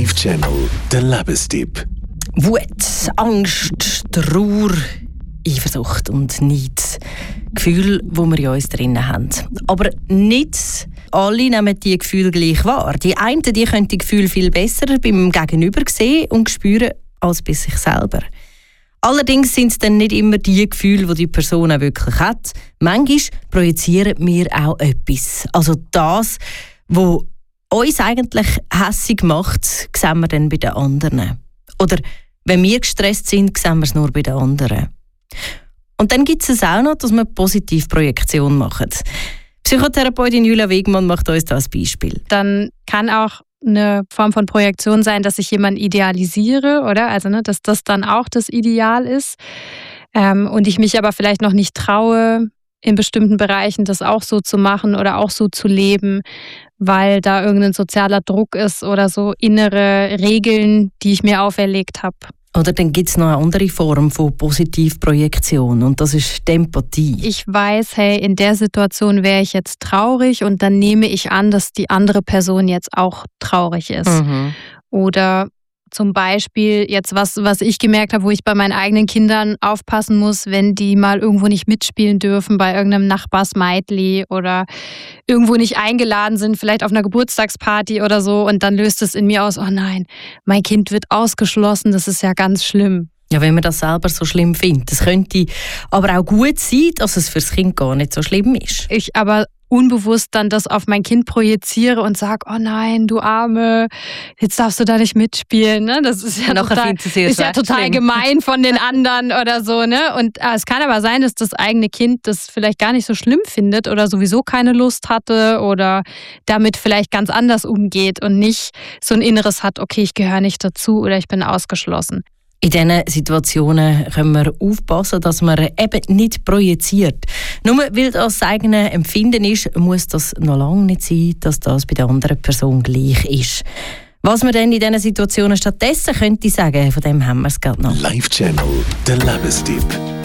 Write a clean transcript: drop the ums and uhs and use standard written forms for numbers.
Live-Channel, der Lebenstipp. Wut, Angst, Trauer, Eifersucht und Neid. Gefühle, die wir in uns drinnen haben. Aber nicht alle nehmen diese Gefühle gleich wahr. Die einen können die Gefühle viel besser beim Gegenüber sehen und spüren als bei sich selber. Allerdings sind es dann nicht immer die Gefühle, die Person auch wirklich hat. Manchmal projizieren wir auch etwas. Also das, was uns eigentlich hässig macht, sehen wir dann bei den anderen. Oder wenn wir gestresst sind, sehen wir es nur bei den anderen. Und dann gibt es auch noch, dass wir Positivprojektion machen. Psychotherapeutin Julia Wegmann macht uns das Beispiel. Dann kann auch eine Form von Projektion sein, dass ich jemanden idealisiere, oder? Also, dass das dann auch das Ideal ist. Und ich mich aber vielleicht noch nicht traue, in bestimmten Bereichen das auch so zu machen oder auch so zu leben, weil da irgendein sozialer Druck ist oder so innere Regeln, die ich mir auferlegt habe. Oder dann gibt es noch eine andere Form von Positivprojektion und das ist die Empathie. Ich weiß, hey, in der Situation wäre ich jetzt traurig und dann nehme ich an, dass die andere Person jetzt auch traurig ist. Mhm. Oder zum Beispiel jetzt was ich gemerkt habe, wo ich bei meinen eigenen Kindern aufpassen muss, wenn die mal irgendwo nicht mitspielen dürfen bei irgendeinem Nachbarsmeitli oder irgendwo nicht eingeladen sind, vielleicht auf einer Geburtstagsparty oder so und dann löst es in mir aus, oh nein, mein Kind wird ausgeschlossen, das ist ja ganz schlimm. Ja, wenn man das selber so schlimm findet. Es könnte aber auch gut sein, dass es für das Kind gar nicht so schlimm ist. Ich aber unbewusst dann das auf mein Kind projiziere und sage, oh nein, du Arme, jetzt darfst du da nicht mitspielen. Ne? Das ist ja total gemein von den anderen oder so. Ne? Und es kann aber sein, dass das eigene Kind das vielleicht gar nicht so schlimm findet oder sowieso keine Lust hatte oder damit vielleicht ganz anders umgeht und nicht so ein Inneres hat, okay, ich gehöre nicht dazu oder ich bin ausgeschlossen. In diesen Situationen können wir aufpassen, dass man eben nicht projiziert. Nur weil das eigene Empfinden ist, muss das noch lange nicht sein, dass das bei der anderen Person gleich ist. Was man dann in diesen Situationen stattdessen könnte sagen, von dem haben wir es gerade noch. Live-Channel, der Lebenstipp.